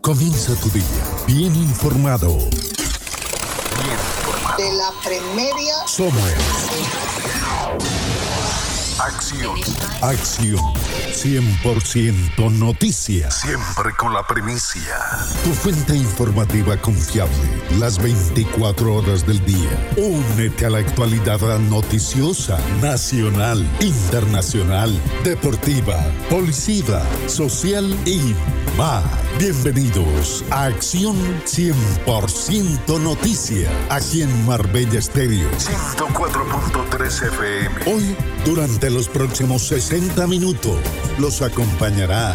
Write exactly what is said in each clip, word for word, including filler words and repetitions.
Comienza tu día bien informado. Bien informado. De la premedia. Somos Acción. Acción. cien por ciento noticias. Siempre con la primicia. Tu fuente informativa confiable. Las veinticuatro horas del día. Únete a la actualidad noticiosa, nacional, internacional, deportiva, policía, social y más. Bienvenidos a Acción cien por ciento Noticias. Aquí en Marbella Estéreo. ciento cuatro punto tres F M. Hoy, durante los próximos sesenta minutos, los acompañará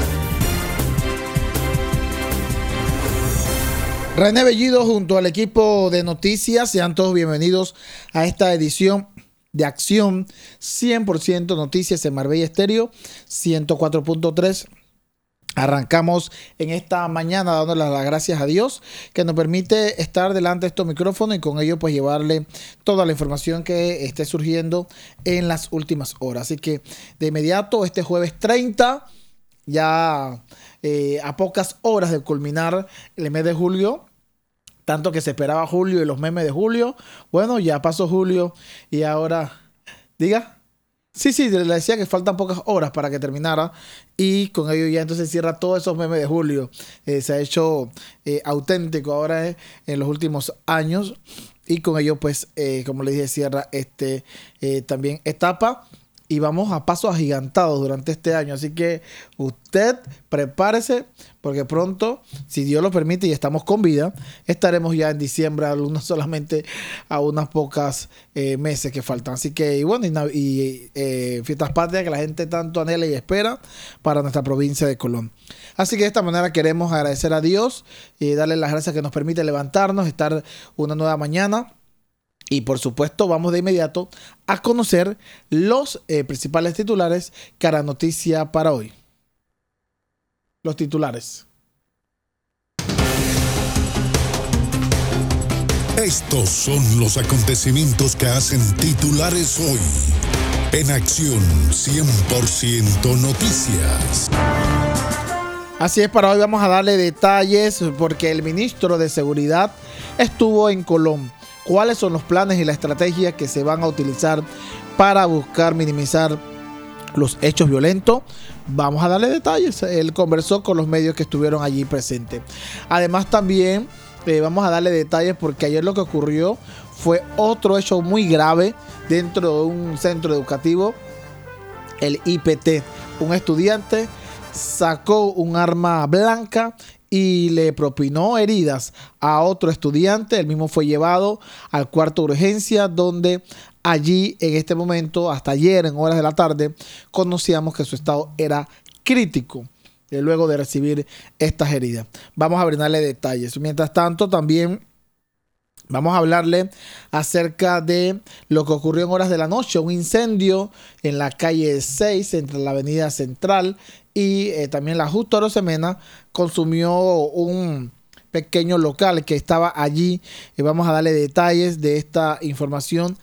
René Bellido junto al equipo de noticias. Sean todos bienvenidos a esta edición de Acción cien por ciento Noticias en Marbella Estéreo ciento cuatro punto tres. Arrancamos en esta mañana dándole las gracias a Dios que nos permite estar delante de estos micrófonos y con ello pues llevarle toda la información que esté surgiendo en las últimas horas. Así que de inmediato este jueves treinta, ya eh, a pocas horas de culminar el mes de julio, tanto que se esperaba julio y los memes de julio, bueno, ya pasó julio y ahora, diga. Sí, sí, le decía que faltan pocas horas para que terminara y con ello ya entonces cierra todos esos memes de julio. Eh, se ha hecho eh, auténtico ahora eh, en los últimos años y con ello pues, eh, como le dije, cierra este eh, también etapa y vamos a pasos agigantados durante este año. Así que usted prepárese porque pronto, si Dios lo permite y estamos con vida, estaremos ya en diciembre, no solamente a unas pocas eh, meses que faltan. Así que, y bueno, y, y eh, fiestas patrias que la gente tanto anhela y espera para nuestra provincia de Colón. Así que de esta manera queremos agradecer a Dios y darle las gracias que nos permite levantarnos, estar una nueva mañana. Y por supuesto vamos de inmediato a conocer los eh, principales titulares que hará noticia para hoy. Los titulares. Estos son los acontecimientos que hacen titulares hoy. En Acción cien por ciento Noticias. Así es, para hoy vamos a darle detalles porque el ministro de Seguridad estuvo en Colón. ¿Cuáles son los planes y la estrategia que se van a utilizar para buscar minimizar los hechos violentos? Vamos a darle detalles. Él conversó con los medios que estuvieron allí presentes. Además también eh, vamos a darle detalles porque ayer lo que ocurrió fue otro hecho muy grave dentro de un centro educativo, el I P T. Un estudiante sacó un arma blanca y le propinó heridas a otro estudiante. El mismo fue llevado al cuarto de urgencia, donde allí en este momento, hasta ayer en horas de la tarde, conocíamos que su estado era crítico luego de recibir estas heridas. Vamos a brindarle detalles. Mientras tanto, también vamos a hablarle acerca de lo que ocurrió en horas de la noche. Un incendio en la calle seis, entre la avenida Central y eh, también la Justo Arosemena, consumió un pequeño local que estaba allí. Y vamos a darle detalles de esta información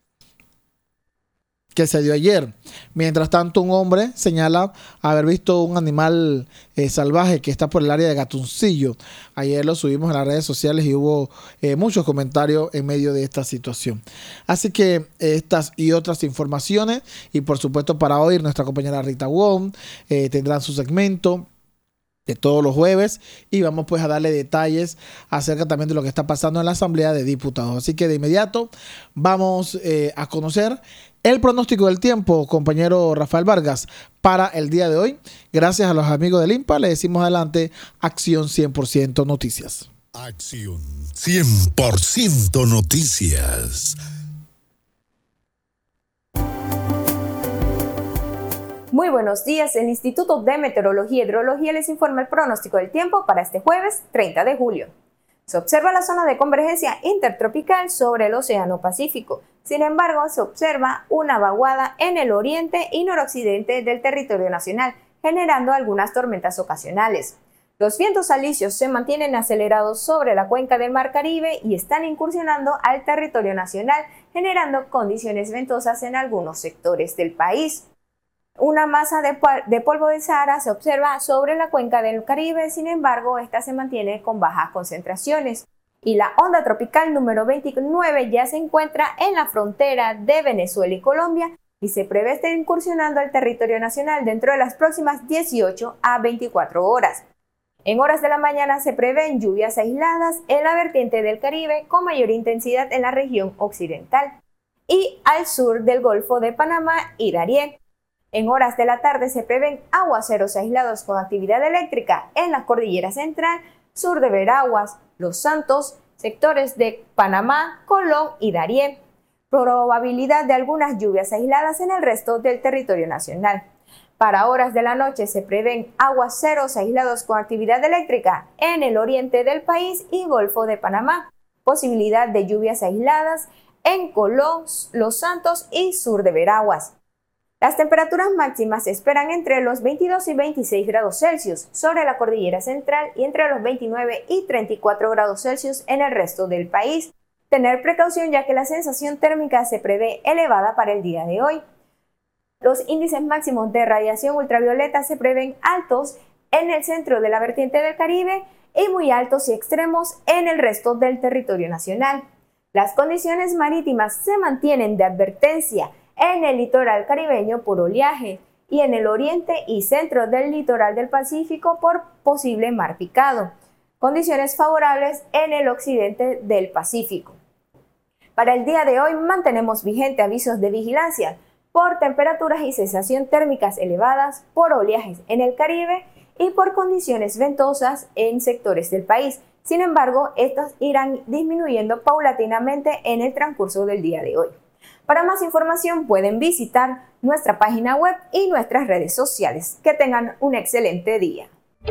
que se dio ayer. Mientras tanto, un hombre señala haber visto un animal eh, salvaje que está por el área de Gatuncillo. Ayer lo subimos en las redes sociales y hubo eh, muchos comentarios en medio de esta situación. Así que eh, estas y otras informaciones, y por supuesto para hoy nuestra compañera Rita Wong eh, tendrá su segmento de todos los jueves y vamos pues a darle detalles acerca también de lo que está pasando en la Asamblea de Diputados. Así que de inmediato vamos eh, a conocer el pronóstico del tiempo, compañero Rafael Vargas, para el día de hoy. Gracias a los amigos del INPA, le decimos adelante Acción cien por ciento Noticias. Acción cien por ciento Noticias. Muy buenos días, el Instituto de Meteorología y Hidrología les informa el pronóstico del tiempo para este jueves treinta de julio. Se observa la zona de convergencia intertropical sobre el Océano Pacífico. Sin embargo, se observa una vaguada en el oriente y noroccidente del territorio nacional, generando algunas tormentas ocasionales. Los vientos alisios se mantienen acelerados sobre la cuenca del Mar Caribe y están incursionando al territorio nacional, generando condiciones ventosas en algunos sectores del país. Una masa de, de polvo del Sahara se observa sobre la cuenca del Caribe, sin embargo, esta se mantiene con bajas concentraciones. Y la onda tropical número veintinueve ya se encuentra en la frontera de Venezuela y Colombia y se prevé estar incursionando al territorio nacional dentro de las próximas dieciocho a veinticuatro horas. En horas de la mañana se prevén lluvias aisladas en la vertiente del Caribe con mayor intensidad en la región occidental y al sur del Golfo de Panamá y Darién. En horas de la tarde se prevén aguaceros aislados con actividad eléctrica en la cordillera central, sur de Veraguas, Los Santos, sectores de Panamá, Colón y Darién. Probabilidad de algunas lluvias aisladas en el resto del territorio nacional. Para horas de la noche se prevén aguaceros aislados con actividad eléctrica en el oriente del país y Golfo de Panamá. Posibilidad de lluvias aisladas en Colón, Los Santos y sur de Veraguas. Las temperaturas máximas se esperan entre los veintidós y veintiséis grados Celsius sobre la cordillera central y entre los veintinueve y treinta y cuatro grados Celsius en el resto del país. Tener precaución ya que la sensación térmica se prevé elevada para el día de hoy. Los índices máximos de radiación ultravioleta se prevén altos en el centro de la vertiente del Caribe y muy altos y extremos en el resto del territorio nacional. Las condiciones marítimas se mantienen de advertencia en el litoral caribeño por oleaje y en el oriente y centro del litoral del Pacífico por posible mar picado. Condiciones favorables en el occidente del Pacífico. Para el día de hoy mantenemos vigente avisos de vigilancia por temperaturas y sensación térmicas elevadas, por oleajes en el Caribe y por condiciones ventosas en sectores del país. Sin embargo, estas irán disminuyendo paulatinamente en el transcurso del día de hoy. Para más información pueden visitar nuestra página web y nuestras redes sociales. Que tengan un excelente día.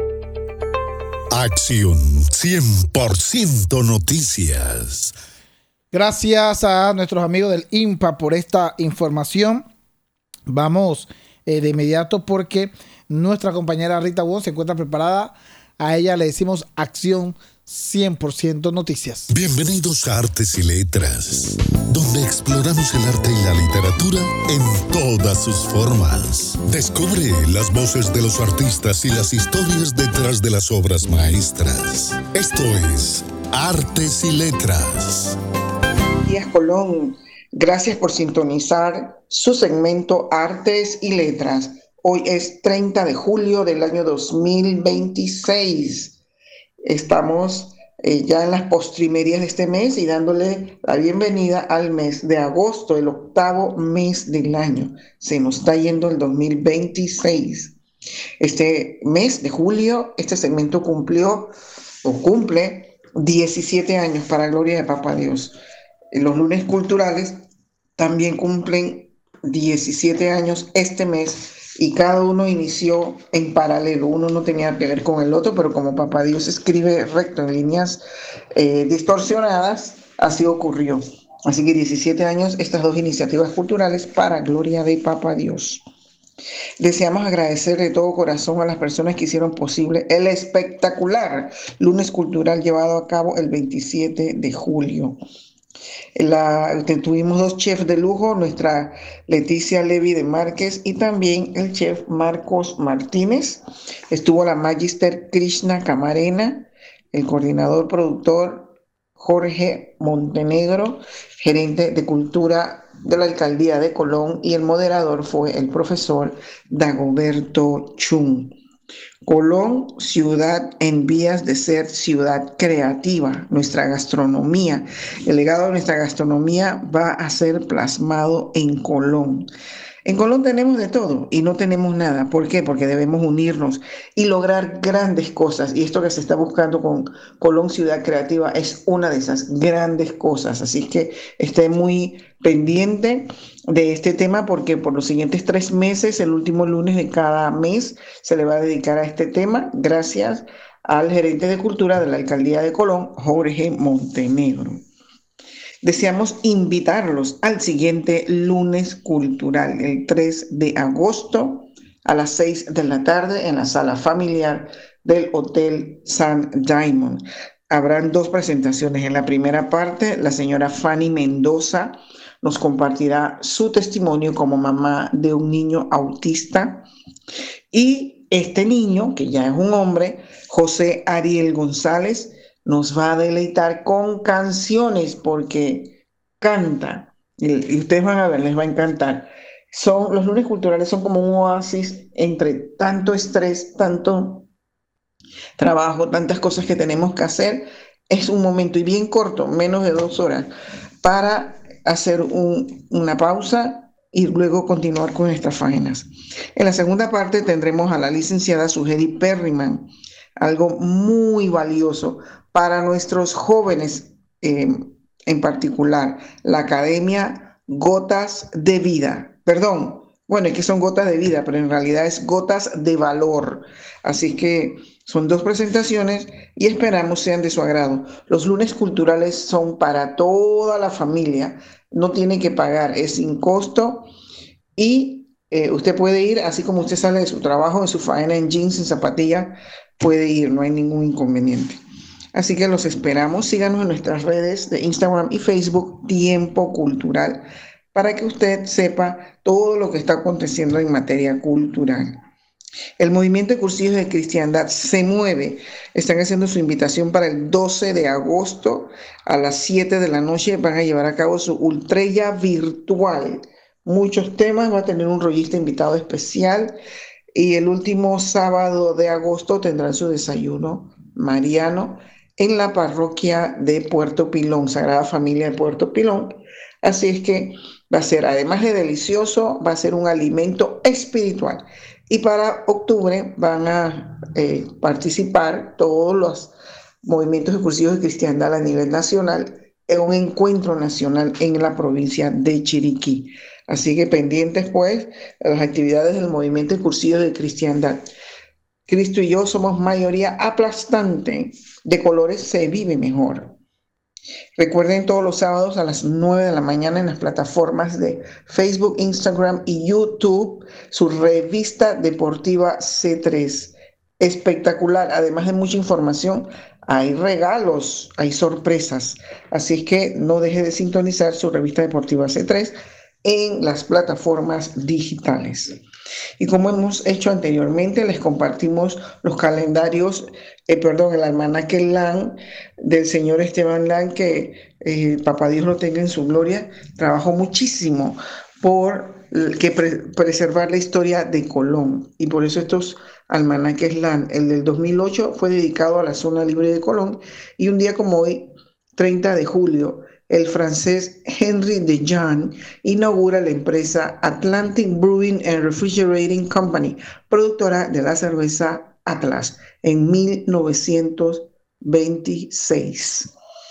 Acción cien por ciento Noticias. Gracias a nuestros amigos del I N P A por esta información. Vamos eh, de inmediato porque nuestra compañera Rita Wong se encuentra preparada. A ella le decimos Acción cien por ciento Noticias. Bienvenidos a Artes y Letras, donde exploramos el arte y la literatura en todas sus formas. Descubre las voces de los artistas y las historias detrás de las obras maestras. Esto es Artes y Letras. Díaz Colón, gracias por sintonizar su segmento Artes y Letras. Hoy es treinta de julio del año dos mil veintiséis. Estamos eh, ya en las postrimerías de este mes y dándole la bienvenida al mes de agosto, el octavo mes del año. Se nos está yendo el dos mil veintiséis. Este mes de julio, este segmento cumplió o cumple diecisiete años para gloria de Papá Dios. Los lunes culturales también cumplen diecisiete años este mes. Y cada uno inició en paralelo. Uno no tenía que ver con el otro, pero como Papá Dios escribe recto en líneas eh, distorsionadas, así ocurrió. Así que diecisiete años, estas dos iniciativas culturales para gloria de Papá Dios. Deseamos agradecer de todo corazón a las personas que hicieron posible el espectacular lunes cultural llevado a cabo el veintisiete de julio. La, tuvimos dos chefs de lujo, nuestra Leticia Levy de Márquez y también el chef Marcos Martínez. Estuvo la Magister Krishna Camarena, el coordinador productor Jorge Montenegro, gerente de cultura de la alcaldía de Colón, y el moderador fue el profesor Dagoberto Chung. Colón, ciudad en vías de ser ciudad creativa. Nuestra gastronomía, el legado de nuestra gastronomía va a ser plasmado en Colón. En Colón tenemos de todo y no tenemos nada. ¿Por qué? Porque debemos unirnos y lograr grandes cosas. Y esto que se está buscando con Colón Ciudad Creativa es una de esas grandes cosas. Así que esté muy pendiente de este tema porque por los siguientes tres meses, el último lunes de cada mes, se le va a dedicar a este tema gracias al gerente de cultura de la alcaldía de Colón, Jorge Montenegro. Deseamos invitarlos al siguiente lunes cultural, el tres de agosto a las seis de la tarde en la sala familiar del Hotel San Diamond. Habrán dos presentaciones. En la primera parte, la señora Fanny Mendoza nos compartirá su testimonio como mamá de un niño autista. Y este niño, que ya es un hombre, José Ariel González, nos va a deleitar con canciones porque canta. Y, y ustedes van a ver, les va a encantar. Son, los lunes culturales son como un oasis entre tanto estrés, tanto trabajo, tantas cosas que tenemos que hacer. Es un momento y bien corto, menos de dos horas, para hacer un, una pausa y luego continuar con nuestras faenas. En la segunda parte tendremos a la licenciada Sugeri Perryman, algo muy valioso para nuestros jóvenes eh, en particular, la Academia Gotas de Vida. Perdón, bueno, es que son gotas de vida, pero en realidad es gotas de valor. Así que son dos presentaciones y esperamos sean de su agrado. Los lunes culturales son para toda la familia, no tiene que pagar, es sin costo y eh, usted puede ir, así como usted sale de su trabajo, en su faena, en jeans, en zapatillas, puede ir, no hay ningún inconveniente. Así que los esperamos, síganos en nuestras redes de Instagram y Facebook, Tiempo Cultural, para que usted sepa todo lo que está aconteciendo en materia cultural. El movimiento de cursillos de cristiandad se mueve. Están haciendo su invitación para el doce de agosto a las siete de la noche. Van a llevar a cabo su ultrella virtual. Muchos temas, va a tener un rollista invitado especial. Y el último sábado de agosto tendrán su desayuno mariano en la parroquia de Puerto Pilón, Sagrada Familia de Puerto Pilón. Así es que va a ser, además de delicioso, va a ser un alimento espiritual. Y para octubre van a eh, participar todos los movimientos de cursillos de cristiandad a nivel nacional en un encuentro nacional en la provincia de Chiriquí. Así que pendientes pues a las actividades del movimiento de cursillos de cristiandad. Cristo y yo somos mayoría aplastante, de colores se vive mejor. Recuerden todos los sábados a las nueve de la mañana en las plataformas de Facebook, Instagram y YouTube, su revista deportiva C tres. Espectacular, además de mucha información, hay regalos, hay sorpresas. Así es que no deje de sintonizar su revista deportiva C tres en las plataformas digitales. Y como hemos hecho anteriormente, les compartimos los calendarios, eh, perdón, el almanaque Lan del señor Esteban Lan, que eh, papá Dios lo tenga en su gloria, trabajó muchísimo por que pre preservar la historia de Colón. Y por eso estos almanaques Lan, el del dos mil ocho fue dedicado a la zona libre de Colón, y un día como hoy, treinta de julio, el francés Henry Dejean inaugura la empresa Atlantic Brewing and Refrigerating Company, productora de la cerveza Atlas, en mil novecientos veintiséis.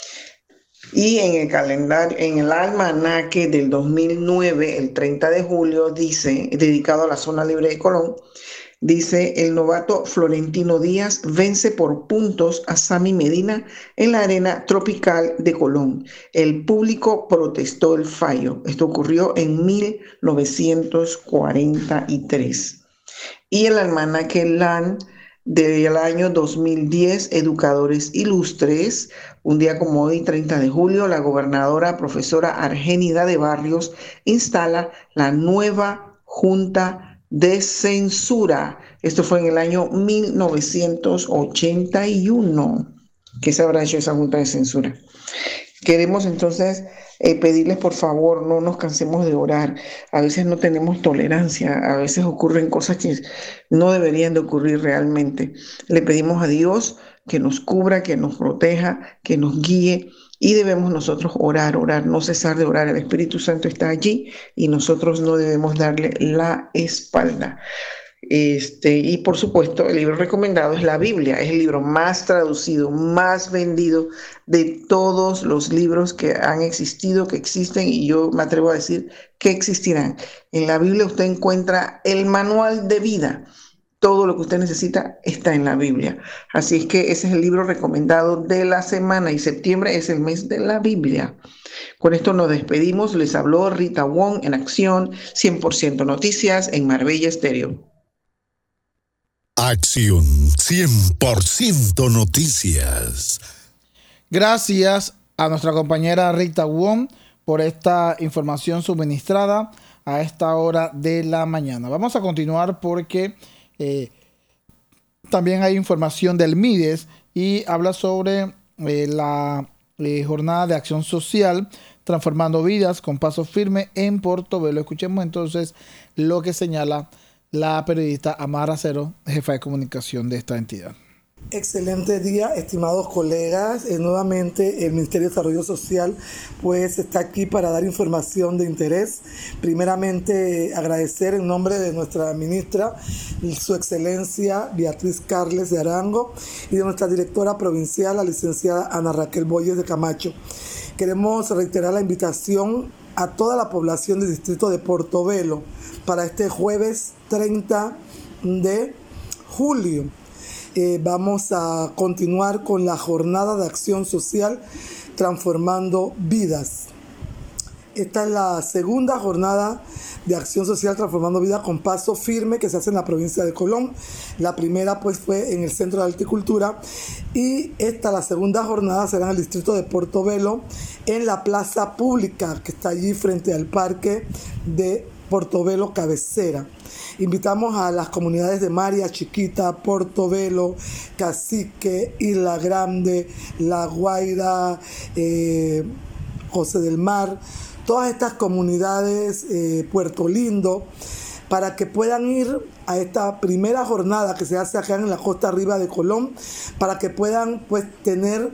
Y en el calendario, en el almanaque del dos mil nueve, el treinta de julio, dice, dedicado a la zona libre de Colón, dice: el novato Florentino Díaz vence por puntos a Sami Medina en la arena tropical de Colón. El público protestó el fallo. Esto ocurrió en mil novecientos cuarenta y tres. Y el almanaque Lan del año dos mil diez, Educadores Ilustres. Un día como hoy, treinta de julio, la gobernadora profesora Argénida de Barrios instala la nueva Junta de Censura. Esto fue en el año mil novecientos ochenta y uno. ¿Qué se habrá hecho esa Junta de Censura? Queremos entonces eh, pedirles, por favor, no nos cansemos de orar. A veces no tenemos tolerancia, a veces ocurren cosas que no deberían de ocurrir realmente. Le pedimos a Dios que nos cubra, que nos proteja, que nos guíe. Y debemos nosotros orar, orar, no cesar de orar. El Espíritu Santo está allí y nosotros no debemos darle la espalda. Este, y por supuesto, el libro recomendado es la Biblia. Es el libro más traducido, más vendido de todos los libros que han existido, que existen, y yo me atrevo a decir que existirán. En la Biblia usted encuentra el manual de vida. Todo lo que usted necesita está en la Biblia. Así es que ese es el libro recomendado de la semana, y septiembre es el mes de la Biblia. Con esto nos despedimos. Les habló Rita Wong en Acción cien por ciento Noticias en Marbella Estéreo. Acción cien por ciento Noticias. Gracias a nuestra compañera Rita Wong por esta información suministrada a esta hora de la mañana. Vamos a continuar porque eh, también hay información del MIDES y habla sobre eh, la eh, jornada de acción social transformando vidas con paso firme en Portobelo. Escuchemos entonces lo que señala la periodista Amara Racero, jefa de comunicación de esta entidad. Excelente día, estimados colegas. Eh, nuevamente el Ministerio de Desarrollo Social pues está aquí para dar información de interés. Primeramente eh, agradecer en nombre de nuestra ministra, su excelencia Beatriz Carles de Arango, y de nuestra directora provincial, la licenciada Ana Raquel Boyes de Camacho. Queremos reiterar la invitación a toda la población del distrito de Portobelo para este jueves treinta de julio. Eh, vamos a continuar con la jornada de acción social transformando vidas. Esta es la segunda jornada de acción social transformando vidas con paso firme que se hace en la provincia de Colón. La primera pues fue en el Centro de Horticultura y esta, la segunda jornada, será en el distrito de Portobelo, en la plaza pública que está allí frente al parque de Portobelo Cabecera. Invitamos a las comunidades de María Chiquita, Portobelo, Cacique, Isla Grande, La Guaira, eh, José del Mar, todas estas comunidades, eh, Puerto Lindo, para que puedan ir a esta primera jornada que se hace acá en la costa arriba de Colón, para que puedan pues tener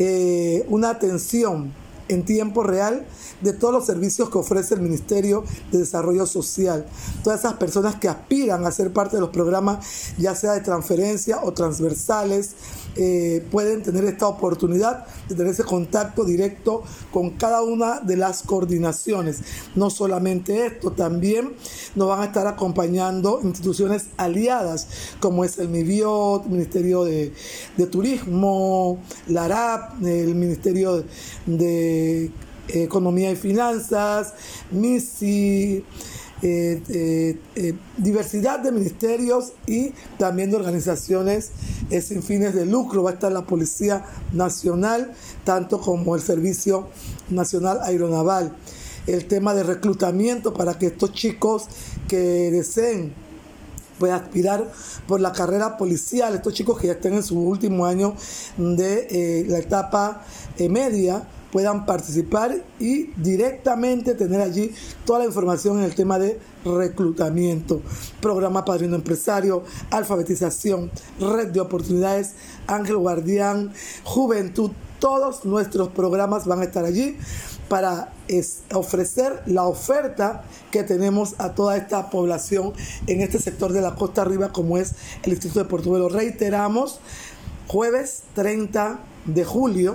eh, una atención en tiempo real de todos los servicios que ofrece el Ministerio de Desarrollo Social. Todas esas personas que aspiran a ser parte de los programas, ya sea de transferencia o transversales, eh, pueden tener esta oportunidad de tener ese contacto directo con cada una de las coordinaciones. No solamente esto, también nos van a estar acompañando instituciones aliadas, como es el MIBIOT, Ministerio de, de Turismo, la ARAP, el Ministerio de Economía y Finanzas, MISI, eh, eh, eh, diversidad de ministerios y también de organizaciones eh, sin fines de lucro. Va a estar la Policía Nacional, tanto como el Servicio Nacional Aeronaval. El tema de reclutamiento para que estos chicos que deseen pueden aspirar por la carrera policial, estos chicos que ya estén en su último año de eh, la etapa eh, media, puedan participar y directamente tener allí toda la información en el tema de reclutamiento, programa Padrino Empresario, alfabetización, red de oportunidades, Ángel Guardián, Juventud. Todos nuestros programas van a estar allí para es, ofrecer la oferta que tenemos a toda esta población en este sector de la costa arriba, como es el distrito de Portobelo. Reiteramos, jueves treinta de julio,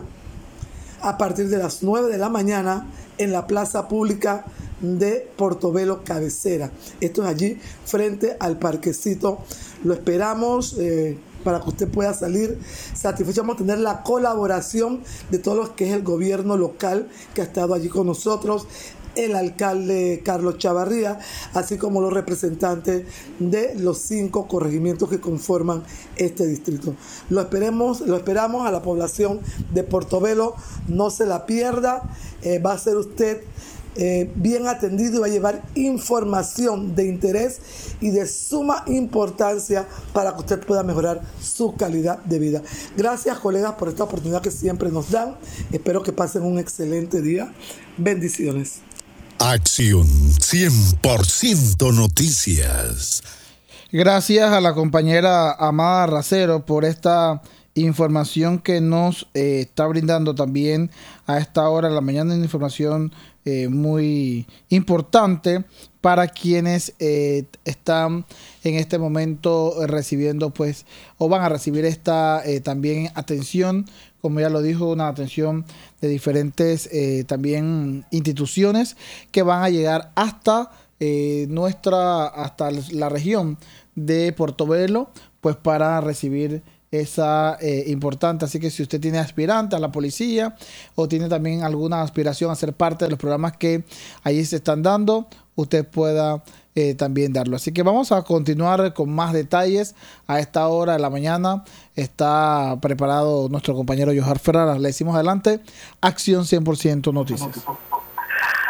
a partir de las nueve de la mañana, en la plaza pública de Portobelo Cabecera. Esto es allí frente al parquecito. Lo esperamos eh, para que usted pueda salir satisfecho. Vamos a tener la colaboración de todo lo que es el gobierno local que ha estado allí con nosotros, el alcalde Carlos Chavarría, así como los representantes de los cinco corregimientos que conforman este distrito. Lo esperemos, lo esperamos a la población de Portobelo, no se la pierda, eh, va a ser usted eh, bien atendido y va a llevar información de interés y de suma importancia para que usted pueda mejorar su calidad de vida. Gracias, colegas, por esta oportunidad que siempre nos dan. Espero que pasen un excelente día. Bendiciones. Acción cien por ciento Noticias. Gracias a la compañera Amara Racero por esta información que nos eh, está brindando también a esta hora de la mañana, una información eh, muy importante para quienes eh, están en este momento recibiendo pues o van a recibir esta eh, también atención, como ya lo dijo, una atención de diferentes eh, también instituciones que van a llegar hasta eh, nuestra hasta la región de Portobelo pues para recibir esa eh, importante. Así que si usted tiene aspirante a la policía o tiene también alguna aspiración a ser parte de los programas que allí se están dando, usted pueda eh, también darlo. Así que vamos a continuar con más detalles. A esta hora de la mañana está preparado nuestro compañero Johar Ferrara. Le decimos adelante, Acción cien por ciento Noticias.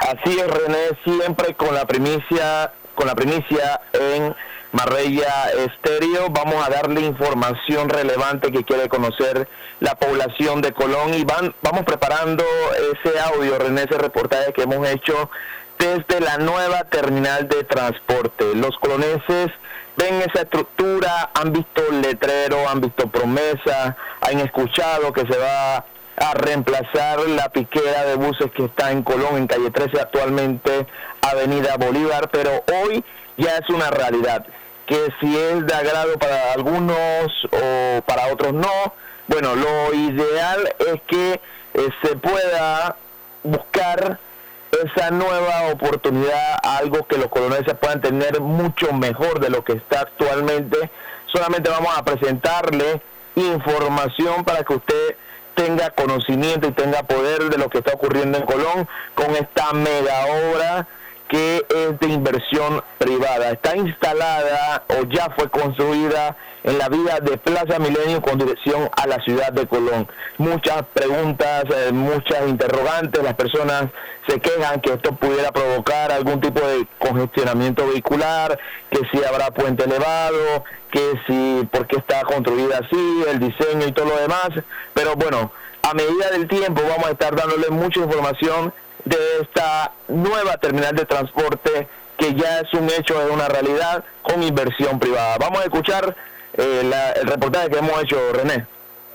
Así es, René, siempre con la primicia, con la primicia en Marbella Estéreo. Vamos a darle información relevante que quiere conocer la población de Colón y van, vamos preparando ese audio, René, ese reportaje que hemos hecho desde la nueva terminal de transporte. Los colonenses ven esa estructura, han visto letrero, han visto promesa, han escuchado que se va a reemplazar la piquera de buses que está en Colón, en calle trece, actualmente Avenida Bolívar, pero hoy ya es una realidad, que si es de agrado para algunos o para otros no. Bueno, lo ideal es que eh, se pueda buscar esa nueva oportunidad, algo que los colonenses puedan tener mucho mejor de lo que está actualmente. Solamente vamos a presentarle información para que usted tenga conocimiento y tenga poder de lo que está ocurriendo en Colón con esta mega obra que es de inversión privada. Está instalada o ya fue construida en la vía de Plaza Milenio con dirección a la ciudad de Colón. Muchas preguntas, eh, muchas interrogantes, las personas se quejan que esto pudiera provocar algún tipo de congestionamiento vehicular, que si habrá puente elevado, que si, por qué está construida así, el diseño y todo lo demás, pero bueno, a medida del tiempo vamos a estar dándole mucha información de esta nueva terminal de transporte que ya es un hecho, es una realidad con inversión privada. Vamos a escuchar eh, la, el reportaje que hemos hecho, René.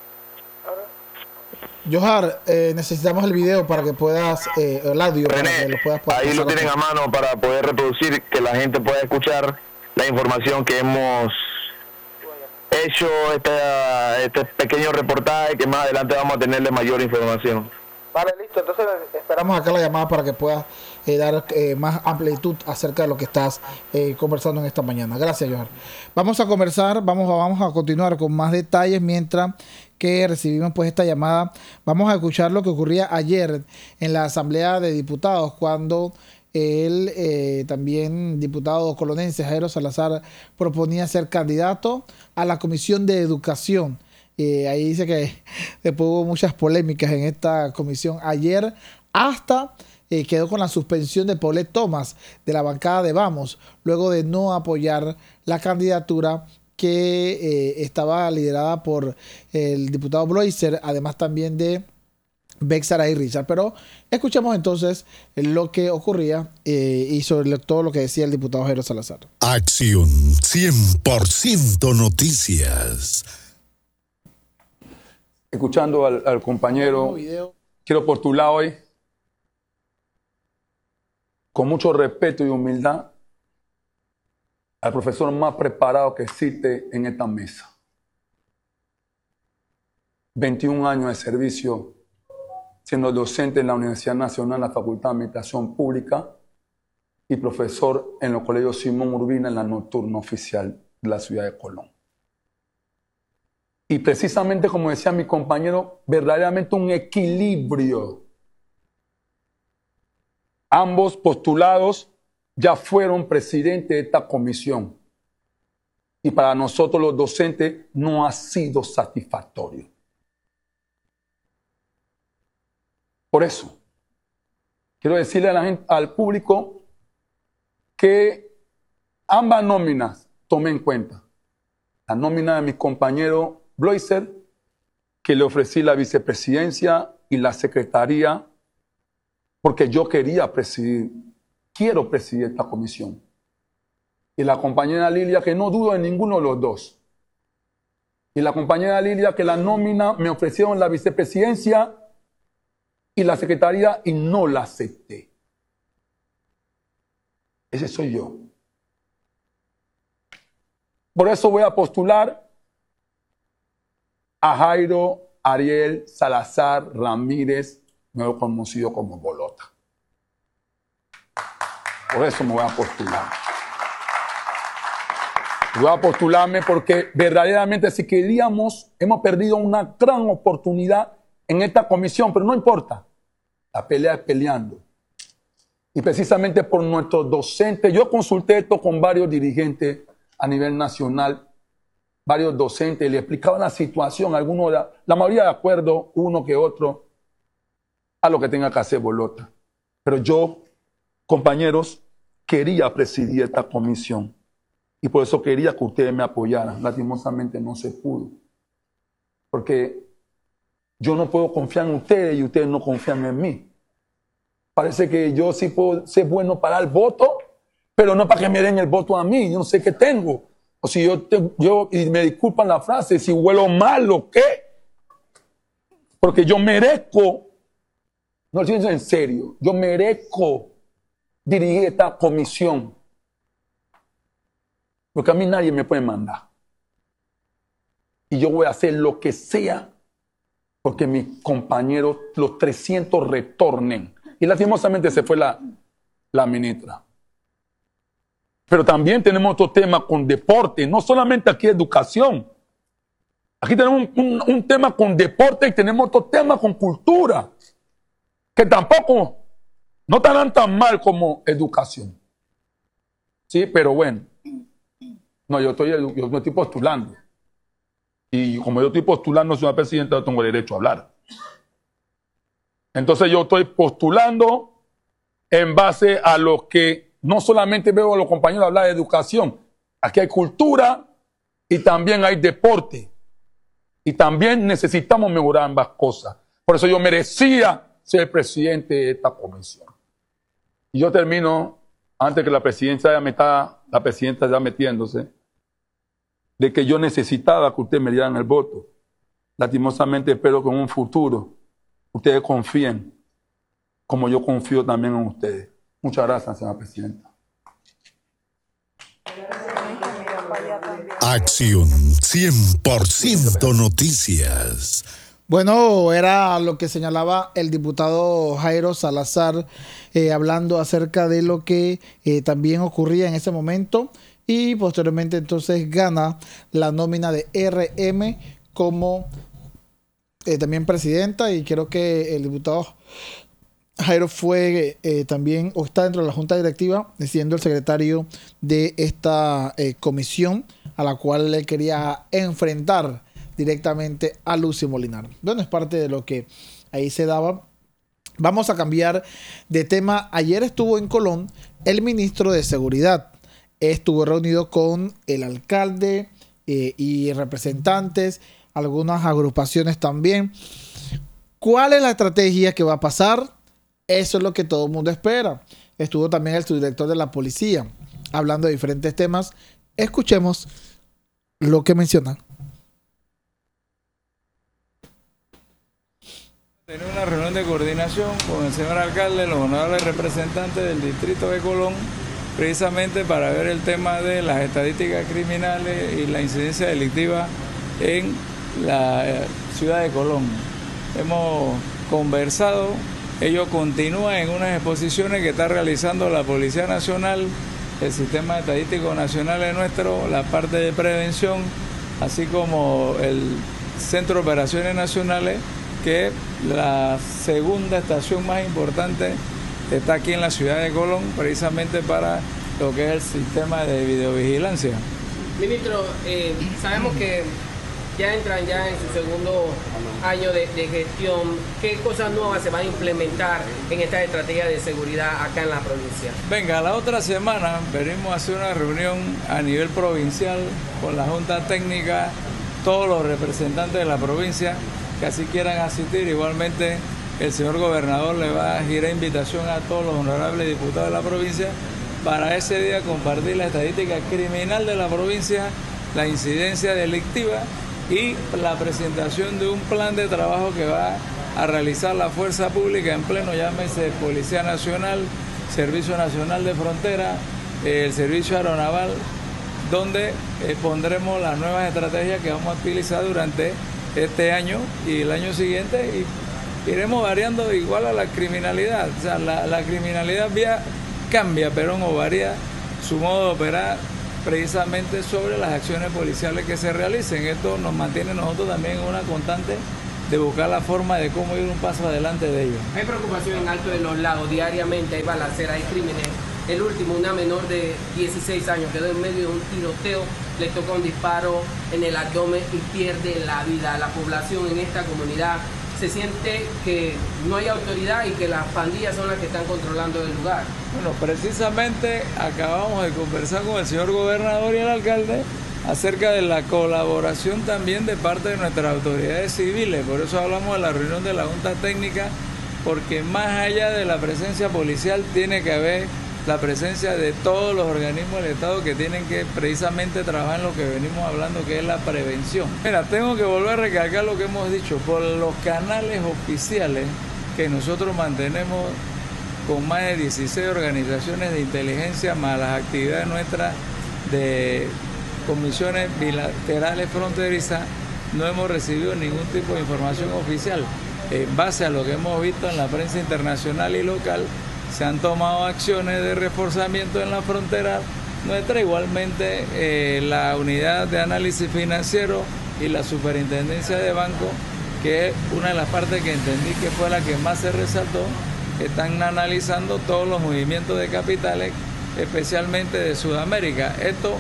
Johar, eh, necesitamos el video para que puedas, eh, el audio, René, para que lo puedas poder ahí lo tienen acá a mano para poder reproducir, que la gente pueda escuchar la información que hemos hecho, este, este pequeño reportaje, que más adelante vamos a tenerle mayor información. Vale, listo. Entonces esperamos acá la llamada para que puedas eh, dar eh, más amplitud acerca de lo que estás eh, conversando en esta mañana. Gracias, Johar. Vamos a conversar, vamos a, vamos a continuar con más detalles mientras que recibimos pues esta llamada. Vamos a escuchar lo que ocurría ayer en la Asamblea de Diputados cuando el eh, también diputado colonense Jairo Salazar proponía ser candidato a la Comisión de Educación. Eh, ahí dice que después hubo muchas polémicas en esta comisión ayer, hasta eh, quedó con la suspensión de Paulette Thomas de la bancada de Vamos, luego de no apoyar la candidatura que eh, estaba liderada por el diputado Bloiser, además también de Bexaray Richard. Pero escuchemos entonces lo que ocurría eh, y sobre todo lo que decía el diputado Jairo Salazar. Acción cien por ciento Noticias. Escuchando al, al compañero, quiero postular hoy, con mucho respeto y humildad, al profesor más preparado que existe en esta mesa. veintiún años de servicio siendo docente en la Universidad Nacional, la Facultad de Administración Pública, y profesor en los colegios Simón Urbina en la nocturna oficial de la ciudad de Colón. Y precisamente, como decía mi compañero, verdaderamente un equilibrio. Ambos postulados ya fueron presidentes de esta comisión. Y para nosotros los docentes no ha sido satisfactorio. Por eso, quiero decirle a la gente, al público, que ambas nóminas tomen en cuenta. La nómina de mi compañero Bloiser, que le ofrecí la vicepresidencia y la secretaría, porque yo quería presidir, quiero presidir esta comisión. Y la compañera Lilia, que no dudo en ninguno de los dos. Y la compañera Lilia, que la nómina me ofrecieron la vicepresidencia y la secretaría y no la acepté. Ese soy yo. Por eso voy a postular a Jairo Ariel Salazar Ramírez, mejor conocido como Bolota. Por eso me voy a postular. Voy a postularme porque verdaderamente si queríamos, hemos perdido una gran oportunidad en esta comisión, pero no importa. La pelea es peleando. Y precisamente por nuestros docentes, yo consulté esto con varios dirigentes a nivel nacional, varios docentes, le explicaban la situación, algunos, la, la mayoría de acuerdo, uno que otro, a lo que tenga que hacer Bolota. Pero yo compañeros, quería presidir esta comisión y por eso quería que ustedes me apoyaran. Lastimosamente no se pudo, porque yo no puedo confiar en ustedes y ustedes no confían en mí. Parece que yo sí puedo ser bueno para el voto, pero no para que me den el voto a mí. Yo no sé qué tengo. O si yo, te, yo y me disculpan la frase, si huelo mal o qué. Porque yo merezco, no lo estoy diciendo en serio, yo merezco dirigir esta comisión. Porque a mí nadie me puede mandar. Y yo voy a hacer lo que sea porque mis compañeros, los trescientos, retornen. Y lastimosamente se fue la, la ministra. Pero también tenemos otro tema con deporte, no solamente aquí educación. Aquí tenemos un, un, un tema con deporte y tenemos otro tema con cultura, que tampoco no estarán tan mal como educación. Sí, pero bueno. No, yo estoy, yo me estoy postulando. Y como yo estoy postulando, señora presidenta, yo tengo derecho a hablar. Entonces yo estoy postulando en base a lo que no solamente veo a los compañeros hablar de educación. Aquí hay cultura y también hay deporte. Y también necesitamos mejorar ambas cosas. Por eso yo merecía ser presidente de esta comisión. Y yo termino, antes que la presidencia ya me está, la presidenta ya metiéndose, de que yo necesitaba que ustedes me dieran el voto. Lastimosamente espero que en un futuro ustedes confíen como yo confío también en ustedes. Muchas gracias, señora presidenta. Acción cien por ciento Noticias. Bueno, era lo que señalaba el diputado Jairo Salazar, eh, hablando acerca de lo que eh, también ocurría en ese momento, y posteriormente entonces gana la nómina de R M como eh, también presidenta, y creo que el diputado Jairo fue eh, también, o está dentro de la junta directiva, siendo el secretario de esta eh, comisión a la cual él quería enfrentar directamente a Lucy Molinar. Bueno, es parte de lo que ahí se daba. Vamos a cambiar de tema. Ayer estuvo en Colón el ministro de Seguridad. Estuvo reunido con el alcalde eh, y representantes, algunas agrupaciones también. ¿Cuál es la estrategia que va a pasar? Eso es lo que todo el mundo espera. Estuvo también el subdirector de la policía hablando de diferentes temas. Escuchemos lo que menciona. Tener una reunión de coordinación con el señor alcalde, los honorables representantes del distrito de Colón, precisamente para ver el tema de las estadísticas criminales y la incidencia delictiva en la ciudad de Colón. Hemos conversado, ellos continúan en unas exposiciones que está realizando la Policía Nacional, el Sistema Estadístico Nacional es nuestro, la parte de prevención, así como el Centro de Operaciones Nacionales, que es la segunda estación más importante, está aquí en la ciudad de Colón, precisamente para lo que es el sistema de videovigilancia. Ministro, eh, sabemos que ya entran ya en su segundo año de, de gestión. ¿Qué cosas nuevas se van a implementar en esta estrategia de seguridad acá en la provincia? Venga, la otra semana venimos a hacer una reunión a nivel provincial con la Junta Técnica, todos los representantes de la provincia que así quieran asistir. Igualmente el señor gobernador le va a girar invitación a todos los honorables diputados de la provincia para ese día compartir la estadística criminal de la provincia, la incidencia delictiva y la presentación de un plan de trabajo que va a realizar la fuerza pública en pleno, llámese Policía Nacional, Servicio Nacional de Frontera, el Servicio Aeronaval, donde eh, pondremos las nuevas estrategias que vamos a utilizar durante este año y el año siguiente, y iremos variando igual a la criminalidad. O sea, la, la criminalidad vía cambia, pero no varía su modo de operar precisamente sobre las acciones policiales que se realicen. Esto nos mantiene nosotros también en una constante de buscar la forma de cómo ir un paso adelante de ello. Hay preocupación en Alto de los Lagos, diariamente hay balaceras, hay crímenes. El último, una menor de dieciséis años, quedó en medio de un tiroteo, le tocó un disparo en el abdomen y pierde la vida. La población en esta comunidad se siente que no hay autoridad y que las pandillas son las que están controlando el lugar. Bueno, precisamente acabamos de conversar con el señor gobernador y el alcalde acerca de la colaboración también de parte de nuestras autoridades civiles. Por eso hablamos de la reunión de la Junta Técnica, porque más allá de la presencia policial tiene que haber la presencia de todos los organismos del Estado que tienen que precisamente trabajar en lo que venimos hablando, que es la prevención. Mira, tengo que volver a recalcar lo que hemos dicho, por los canales oficiales que nosotros mantenemos con más de dieciséis organizaciones de inteligencia, más las actividades nuestras de comisiones bilaterales fronterizas, no hemos recibido ningún tipo de información oficial. En base a lo que hemos visto en la prensa internacional y local, se han tomado acciones de reforzamiento en la frontera nuestra. Igualmente, eh, la unidad de análisis financiero y la superintendencia de banco, que es una de las partes que entendí que fue la que más se resaltó, están analizando todos los movimientos de capitales, especialmente de Sudamérica. Esto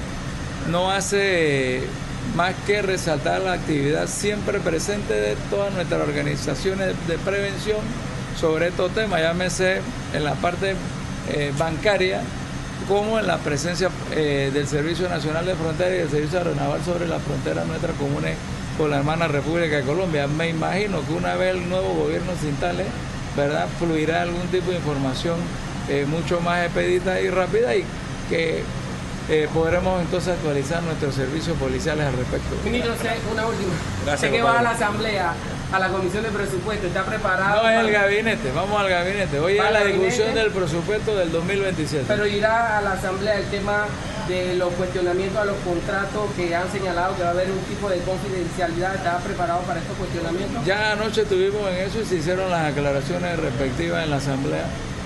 no hace más que resaltar la actividad siempre presente de todas nuestras organizaciones de prevención sobre estos temas, llámese en la parte eh, bancaria, como en la presencia eh, del Servicio Nacional de Frontera y del Servicio Aeronaval sobre las fronteras nuestras comunes con la hermana República de Colombia. Me imagino que una vez el nuevo gobierno se instale, ¿verdad?, fluirá algún tipo de información eh, mucho más expedita y rápida, y que eh, podremos entonces actualizar nuestros servicios policiales al respecto. Ministro, una última. Gracias, sé que va a la Asamblea, a la Comisión de Presupuesto, ¿está preparado? No, es el gabinete, vamos al gabinete. Hoy es la discusión del presupuesto del dos mil veintisiete. Pero irá a la Asamblea el tema de los cuestionamientos a los contratos que han señalado que va a haber un tipo de confidencialidad. ¿Está preparado para estos cuestionamientos? Ya anoche estuvimos en eso y se hicieron las aclaraciones respectivas en la Asamblea.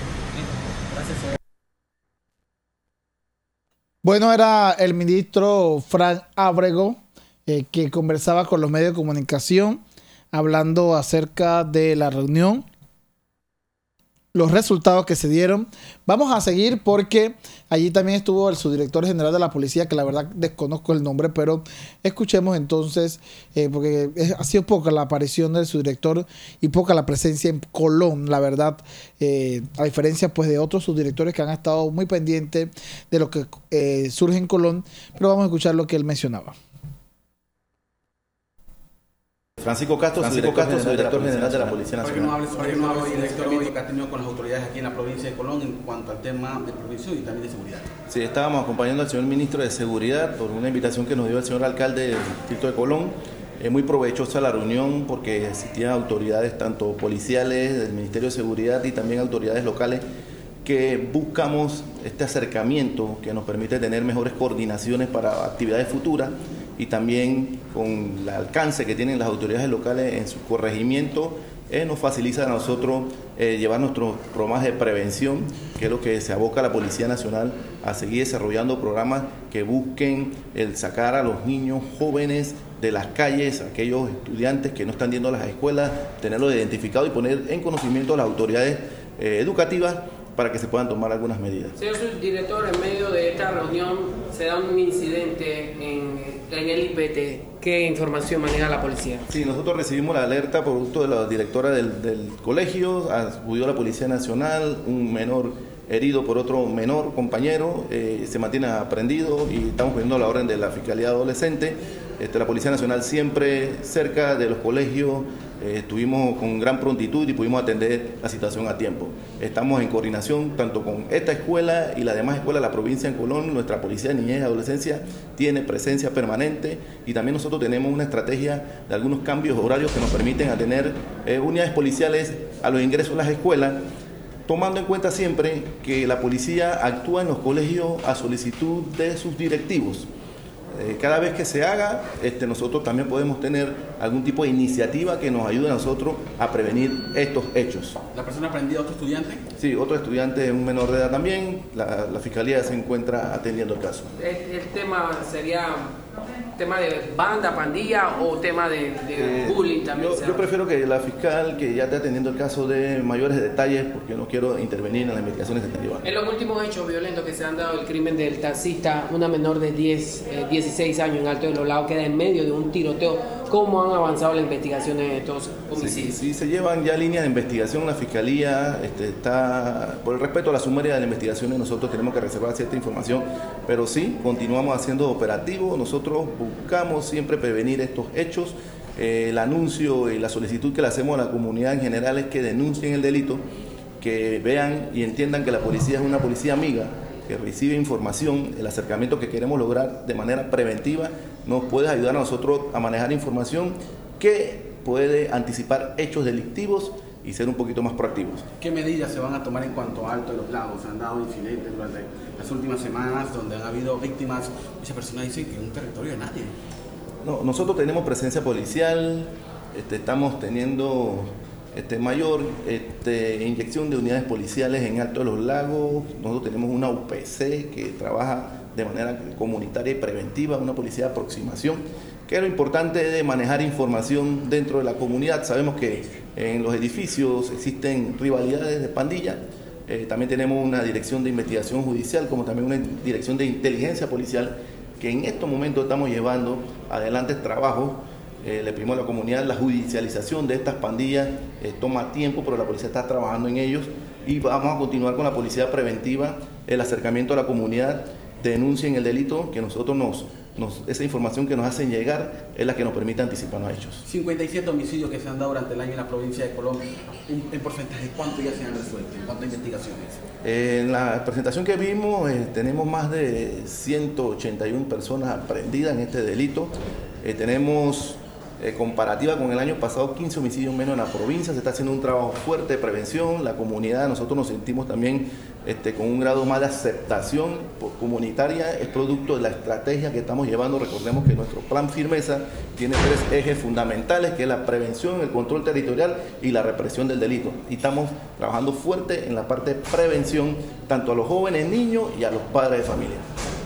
Gracias, señor. Bueno, era el ministro Frank Ábrego eh, que conversaba con los medios de comunicación, hablando acerca de la reunión, los resultados que se dieron. Vamos a seguir porque allí también estuvo el subdirector general de la policía, que la verdad desconozco el nombre, pero escuchemos entonces, eh, porque es, ha sido poca la aparición del subdirector y poca la presencia en Colón, la verdad, eh, a diferencia pues de otros subdirectores que han estado muy pendientes de lo que eh, surge en Colón, pero vamos a escuchar lo que él mencionaba. Francisco Castro, Francisco Castro, subdirector general de la Policía Nacional. ¿Por qué no hable, por qué no hable del acercamiento que ha tenido con las autoridades aquí en la provincia de Colón en cuanto al tema de prevención y también de seguridad? Sí, estábamos acompañando al señor ministro de Seguridad por una invitación que nos dio el señor alcalde del distrito de Colón. Es muy provechosa la reunión porque existían autoridades tanto policiales, del Ministerio de Seguridad y también autoridades locales que buscamos este acercamiento que nos permite tener mejores coordinaciones para actividades futuras y también con el alcance que tienen las autoridades locales en su corregimiento, eh, nos facilita a nosotros eh, llevar nuestros programas de prevención, que es lo que se aboca a la Policía Nacional, a seguir desarrollando programas que busquen el sacar a los niños jóvenes de las calles, aquellos estudiantes que no están yendo a las escuelas, tenerlos identificados y poner en conocimiento a las autoridades eh, educativas para que se puedan tomar algunas medidas. Señor subdirector, en medio de esta reunión se da un incidente en, en el I P T. ¿Qué información maneja la policía? Sí, nosotros recibimos la alerta producto de la directora del, del colegio, acudió a la Policía Nacional, un menor herido por otro menor compañero, eh, se mantiene aprendido y estamos pidiendo la orden de la Fiscalía Adolescente. Este, la Policía Nacional siempre cerca de los colegios, eh, estuvimos con gran prontitud y pudimos atender la situación a tiempo. Estamos en coordinación tanto con esta escuela y las demás escuelas de la provincia en Colón. Nuestra Policía de Niñez y Adolescencia tiene presencia permanente y también nosotros tenemos una estrategia de algunos cambios horarios que nos permiten a tener eh, unidades policiales a los ingresos a las escuelas, tomando en cuenta siempre que la policía actúa en los colegios a solicitud de sus directivos. Eh, cada vez que se haga, este, nosotros también podemos tener algún tipo de iniciativa que nos ayude a nosotros a prevenir estos hechos. ¿La persona aprendida a otro estudiante? Sí, otro estudiante, un menor de edad también. La, la Fiscalía se encuentra atendiendo el caso. ¿El, el tema sería tema de banda, pandilla o tema de, de eh, bullying también? Yo, yo prefiero que la fiscal, que ya esté atendiendo el caso, de mayores detalles porque no quiero intervenir en las investigaciones que están llevando. En los últimos hechos violentos que se han dado, el crimen del taxista, una menor de diez, eh, dieciséis años en Alto de los Lagos queda en medio de un tiroteo ¿Cómo han avanzado las investigaciones de estos homicidios? Sí, sí, se llevan ya líneas de investigación. La Fiscalía este, está, por el respeto a la sumaria de las investigaciones, nosotros tenemos que reservar cierta información, pero sí, continuamos haciendo operativos. Nosotros buscamos siempre prevenir estos hechos. Eh, el anuncio y la solicitud que le hacemos a la comunidad en general es que denuncien el delito, que vean y entiendan que la policía es una policía amiga, que recibe información. El acercamiento que queremos lograr de manera preventiva nos puede ayudar a nosotros a manejar información que puede anticipar hechos delictivos y ser un poquito más proactivos. ¿Qué medidas se van a tomar en cuanto a Alto de los Lagos? Se han dado incidentes durante las últimas semanas donde han habido víctimas. Muchas personas dicen que es un territorio de nadie. No, nosotros tenemos presencia policial, este, estamos teniendo Este, mayor este, inyección de unidades policiales en Alto de los Lagos. Nosotros tenemos una U P C que trabaja de manera comunitaria y preventiva, una policía de aproximación, que lo importante es manejar información dentro de la comunidad. Sabemos que en los edificios existen rivalidades de pandilla. Eh, también tenemos una dirección de investigación judicial, como también una dirección de inteligencia policial, que en estos momentos estamos llevando adelante trabajos. Eh, le pedimos a la comunidad la judicialización de estas pandillas, eh, toma tiempo, pero la policía está trabajando en ellos y vamos a continuar con la policía preventiva, el acercamiento a la comunidad, denuncien el delito, que nosotros nos, nos, esa información que nos hacen llegar es la que nos permite anticipar los hechos. cincuenta y siete homicidios que se han dado durante el año en la provincia de Colón, ¿en porcentaje cuánto ya se han resuelto? ¿Cuántas investigaciones? Eh, en la presentación que vimos eh, tenemos más de ciento ochenta y una personas aprehendidas en este delito, eh, tenemos... Eh, comparativa con el año pasado, quince homicidios menos en la provincia. Se está haciendo un trabajo fuerte de prevención. La comunidad, nosotros nos sentimos también este, con un grado más de aceptación comunitaria. Es producto de la estrategia que estamos llevando. Recordemos que nuestro plan Firmeza tiene tres ejes fundamentales, que es la prevención, el control territorial y la represión del delito. Y estamos trabajando fuerte en la parte de prevención, tanto a los jóvenes, niños y a los padres de familia.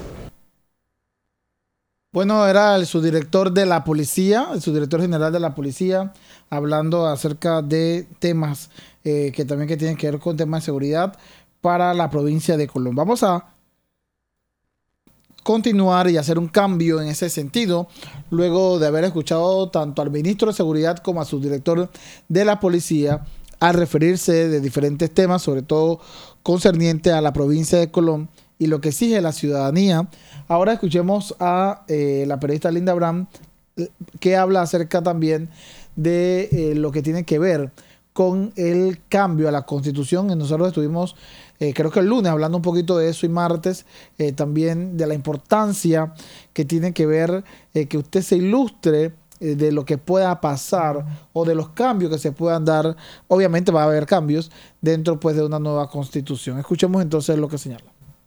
Bueno, era el subdirector de la policía, el subdirector general de la policía, hablando acerca de temas eh, que también que tienen que ver con temas de seguridad para la provincia de Colón. Vamos a continuar y hacer un cambio en ese sentido, luego de haber escuchado tanto al ministro de Seguridad como al subdirector de la policía a referirse de diferentes temas, sobre todo concerniente a la provincia de Colón y lo que exige la ciudadanía. Ahora escuchemos a eh, la periodista Linda Brand, que habla acerca también de eh, lo que tiene que ver con el cambio a la Constitución. Nosotros estuvimos, eh, creo que el lunes, hablando un poquito de eso, y martes eh, también de la importancia que tiene que ver eh, que usted se ilustre eh, de lo que pueda pasar o de los cambios que se puedan dar. Obviamente va a haber cambios dentro pues de una nueva Constitución. Escuchemos entonces lo que señala.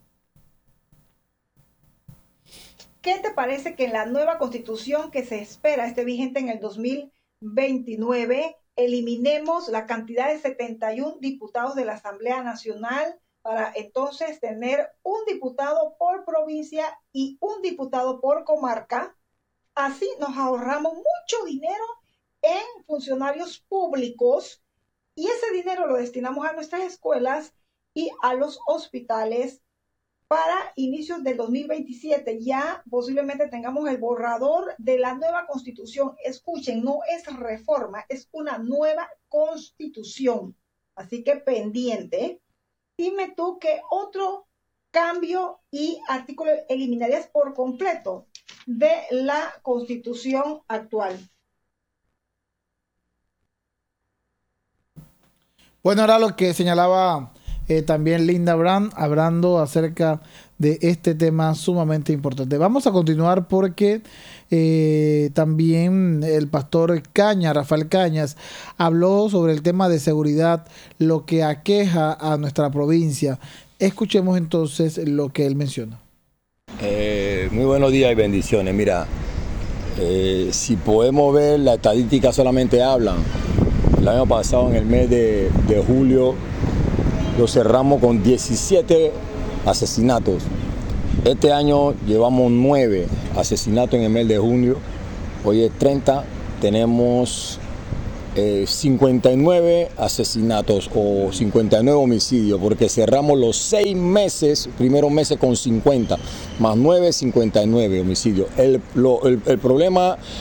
¿Qué te parece que en la nueva Constitución que se espera esté vigente en el dos mil veintinueve eliminemos la cantidad de setenta y uno diputados de la Asamblea Nacional para entonces tener un diputado por provincia y un diputado por comarca? Así nos ahorramos mucho dinero en funcionarios públicos y ese dinero lo destinamos a nuestras escuelas y a los hospitales. Para inicios del dos mil veintisiete ya posiblemente tengamos el borrador de la nueva Constitución. Escuchen, no es reforma, es una nueva Constitución. Así que pendiente. Dime tú qué otro cambio y artículo eliminarías por completo de la Constitución actual. Bueno, era lo que señalaba eh, también Linda Brand, hablando acerca de este tema sumamente importante. Vamos a continuar porque eh, también el pastor Cañas, Rafael Cañas, habló sobre el tema de seguridad, lo que aqueja a nuestra provincia. Escuchemos entonces lo que él menciona. Eh, muy buenos días y bendiciones. Mira, eh, si podemos ver, la estadística solamente hablan. El año pasado, en el mes de, de julio, lo cerramos con diecisiete asesinatos. Este año llevamos nueve asesinatos en el mes de junio. Hoy es treinta, tenemos eh, cincuenta y nueve asesinatos o cincuenta y nueve homicidios, porque cerramos los seis meses, primeros meses con cincuenta, más nueve, cincuenta y nueve homicidios. El, lo, el, el problema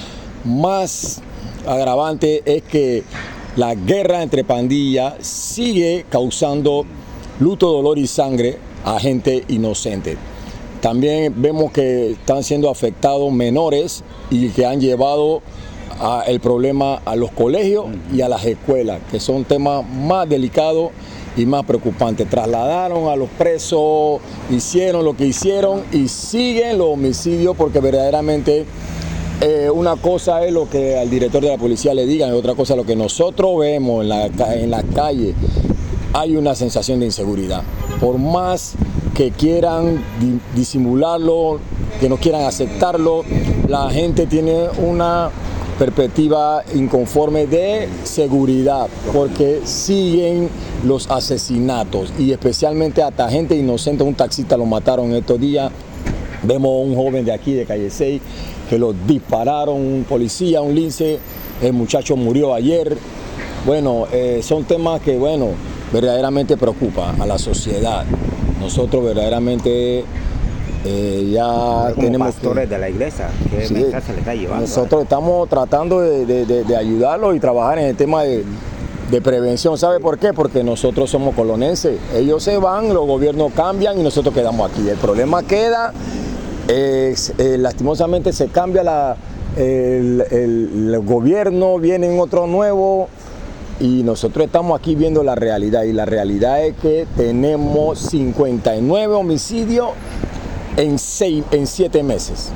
más agravante es que la guerra entre pandillas sigue causando luto, dolor y sangre a gente inocente. También vemos que están siendo afectados menores y que han llevado a el problema a los colegios y a las escuelas, que son temas más delicados y más preocupantes. Trasladaron a los presos, hicieron lo que hicieron y siguen los homicidios, porque verdaderamente eh, una cosa es lo que al director de la policía le digan y otra cosa es lo que nosotros vemos en la, en la calle. Hay una sensación de inseguridad. Por más que quieran di disimularlo, que no quieran aceptarlo, la gente tiene una perspectiva inconforme de seguridad, porque siguen los asesinatos y especialmente hasta gente inocente. Un taxista lo mataron estos días. Vemos a un joven de aquí de calle seis que lo dispararon, un policía, un lince, el muchacho murió ayer. Bueno, eh, son temas que, bueno, verdaderamente preocupan a la sociedad. Nosotros verdaderamente eh, ya como tenemos pastores que, de la iglesia, ¿qué sí, mensaje se le está llevando? Nosotros estamos tratando de, de, de, de ayudarlos y trabajar en el tema de, de prevención. ¿Sabe por qué? Porque nosotros somos colonenses. Ellos se van, los gobiernos cambian y nosotros quedamos aquí. El problema queda, es, eh, lastimosamente se cambia la, el, el, el gobierno, viene otro nuevo. Y nosotros estamos aquí viendo la realidad, y la realidad es que tenemos cincuenta y nueve homicidios en, seis, en siete meses.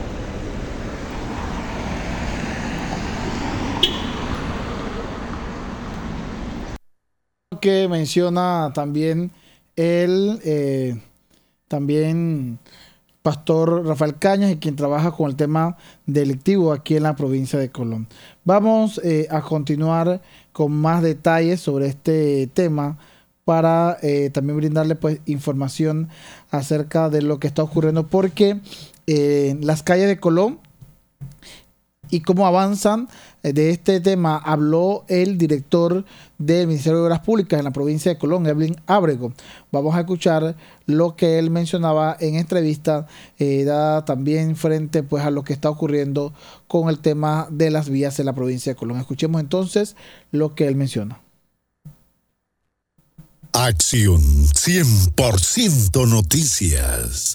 Que menciona también el eh, también pastor Rafael Cañas, quien trabaja con el tema delictivo aquí en la provincia de Colón. Vamos eh, a continuar con más detalles sobre este tema para eh, también brindarle pues información acerca de lo que está ocurriendo, porque eh, las calles de Colón y cómo avanzan eh, de este tema habló el director del Ministerio de Obras Públicas en la provincia de Colón, Evelyn Ábrego. Vamos a escuchar lo que él mencionaba en entrevista, eh, dada también frente pues a lo que está ocurriendo con el tema de las vías en la provincia de Colón. Escuchemos entonces lo que él menciona. Acción cien por ciento Noticias.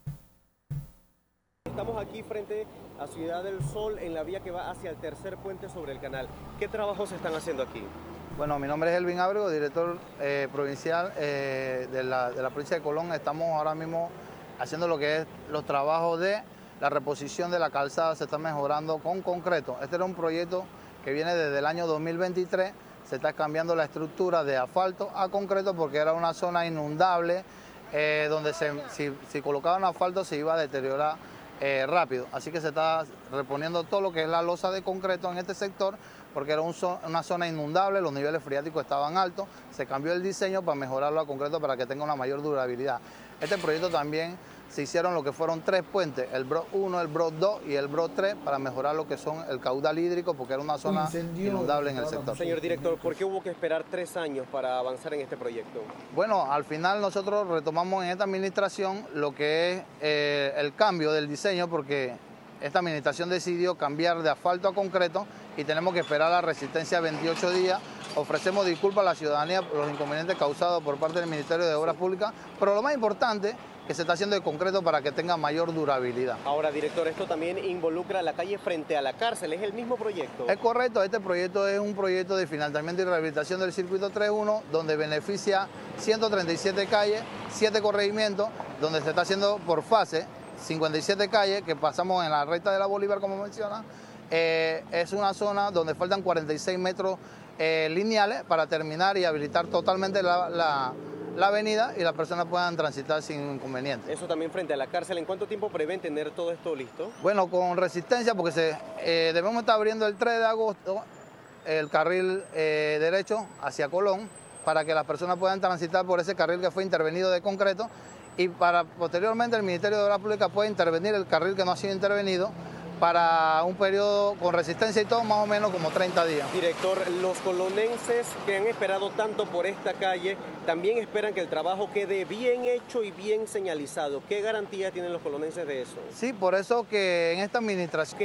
Estamos aquí frente a Ciudad del Sol en la vía que va hacia el tercer puente sobre el canal. ¿Qué trabajos se están haciendo aquí? Bueno, mi nombre es Elvin Ábrego, director eh, provincial eh, de, la, de la provincia de Colón. Estamos ahora mismo haciendo lo que es los trabajos de la reposición de la calzada, se está mejorando con concreto. Este era un proyecto que viene desde el año dos mil veintitrés, se está cambiando la estructura de asfalto a concreto porque era una zona inundable eh, donde se, si, si colocaban asfalto se iba a deteriorar eh, rápido. Así que se está reponiendo todo lo que es la losa de concreto en este sector porque era un, una zona inundable, los niveles freáticos estaban altos, se cambió el diseño para mejorarlo a concreto para que tenga una mayor durabilidad. Este proyecto también se hicieron lo que fueron tres puentes, el B R O uno, el B R O dos y el B R O tres para mejorar lo que son el caudal hídrico porque era una zona inundable en el sector. Señor director, ¿por qué hubo que esperar tres años para avanzar en este proyecto? Bueno, al final nosotros retomamos en esta administración lo que es eh, el cambio del diseño porque esta administración decidió cambiar de asfalto a concreto y tenemos que esperar la resistencia veintiocho días. Ofrecemos disculpas a la ciudadanía por los inconvenientes causados por parte del Ministerio de Obras Públicas, pero lo más importante que se está haciendo de concreto para que tenga mayor durabilidad. Ahora, director, esto también involucra la calle frente a la cárcel, ¿es el mismo proyecto? Es correcto, este proyecto es un proyecto de financiamiento y rehabilitación del circuito tres uno, donde beneficia ciento treinta y siete calles, siete corregimientos, donde se está haciendo por fase, cincuenta y siete calles, que pasamos en la recta de la Bolívar, como menciona. Eh, es una zona donde faltan cuarenta y seis metros eh, lineales para terminar y habilitar totalmente la, la la avenida y las personas puedan transitar sin inconveniente. Eso también frente a la cárcel. ¿En cuánto tiempo prevén tener todo esto listo? Bueno, con resistencia porque se, eh, debemos estar abriendo el tres de agosto el carril eh, derecho hacia Colón para que las personas puedan transitar por ese carril que fue intervenido de concreto y para posteriormente el Ministerio de Obras Públicas puede intervenir el carril que no ha sido intervenido para un periodo con resistencia y todo más o menos como treinta días. Director, los colonenses que han esperado tanto por esta calle también esperan que el trabajo quede bien hecho y bien señalizado. ¿Qué garantía tienen los colonenses de eso? Sí, por eso que en esta administración